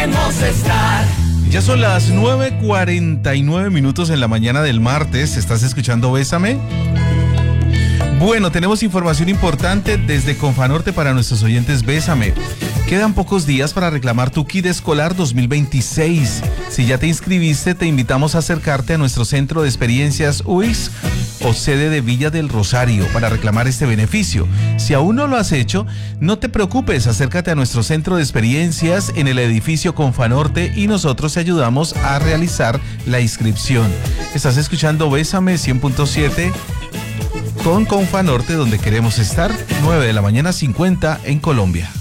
Estar. Ya son las 9:49 en la mañana del martes. ¿Estás escuchando Bésame? Bueno, tenemos información importante desde Confanorte para nuestros oyentes. Bésame. Quedan pocos días para reclamar tu kit escolar 2026. Si ya te inscribiste, te invitamos a acercarte a nuestro centro de experiencias UIS o sede de Villa del Rosario para reclamar este beneficio. Si aún no lo has hecho, no te preocupes, acércate a nuestro centro de experiencias en el edificio Confanorte y nosotros te ayudamos a realizar la inscripción. Estás escuchando Bésame 100.7 con Confanorte, donde queremos estar, 9:50 en Colombia.